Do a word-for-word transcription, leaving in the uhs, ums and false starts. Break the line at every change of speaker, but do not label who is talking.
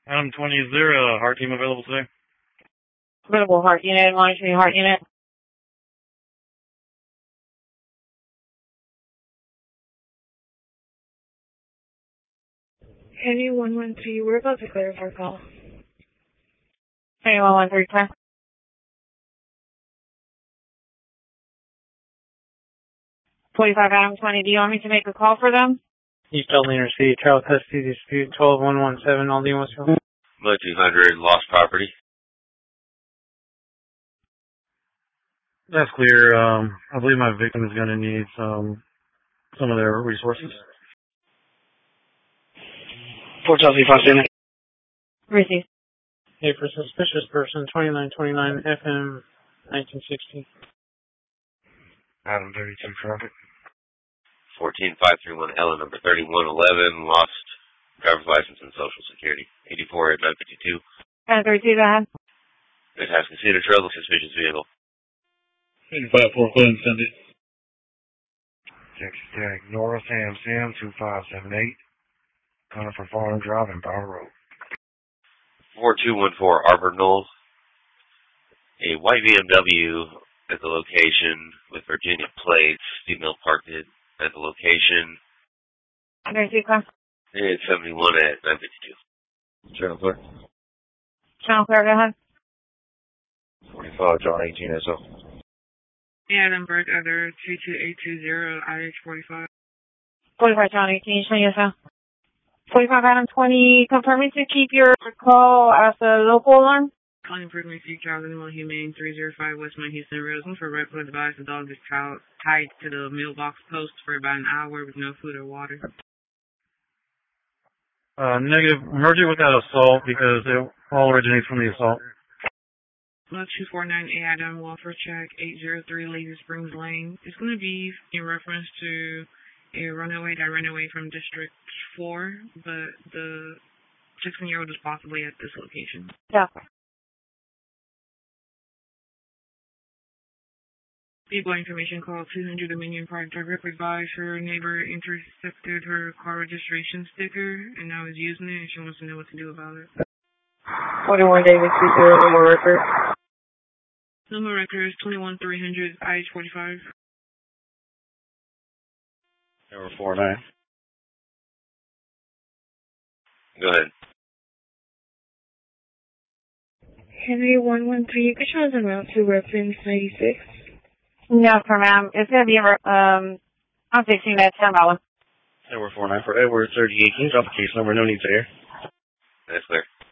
Adam twenty, is there a heart team available today?
Available heart unit, monitoring heart unit.
Henry one one three, we're about to clear our call.
Henry one one three, clear. twenty-five Adam twenty, do you want me to make a call for them?
East Dublin Interstate, Child Custody Dispute, twelve one one seven, Aldine, Westfield.
Low two hundred, lost property.
That's clear. Um, I believe my victim is going to need some, some of their resources.
Fort Chelsea, Foster.
Receive.
Hey, for suspicious person, twenty-nine twenty-nine F M nineteen sixty.
Adam thirty-two traffic.
fourteen five three one Ellen, number thirty-one eleven, lost driver's license and social security. eighty-four at nine fifty-two.
Adam thirty-two, go ahead.
It has considered trail suspicious vehicle.
eighty-five four, go ahead and send it. Texas Tech, Nora Sam Sam two five seven eight. Coming from Farm Drive and Power Road.
four two one four Arbor Knolls. A white B M W at the location with Virginia plates. Female parked it at the location.
thirty-two, clear.
It's seventy-one at nine fifty-two. Channel clear.
Channel clear, go ahead.
forty-five, John eighteen S O.
Adam Bird, other two two eight two zero, I H forty-five.
forty-five John eighteen, show you so. forty-five Adam twenty, confirming to keep your call as a local alarm.
Calling Frequency Child Animal Humane three oh five West Mount Houston Road. For record advice, the dog is tied to the mailbox post for about an hour with no food or water.
Uh, negative. Merge it with that assault because it all originates from the assault.
Lot two four nine A Adam, welfare check, eight oh three Lazy Springs Lane. It's going to be in reference to a runaway that ran away from District four, but the sixteen-year-old is possibly at this location.
Yeah.
People information call two hundred Dominion Park. Direct advise her neighbor intercepted her car registration sticker and now is using it and she wants to know what to do about it.
forty-one David Street, zero number record.
Number record is twenty-one three hundred I H forty-five.
Number four nine.
Go ahead.
Henry one one three, you could show us around to reference ninety-six.
No, sir, ma'am. It's going to be, um, I'm fixing that ten dollars.
Number four nine for Edward thirty eighteen. Drop the case number. No need to air.
That's clear.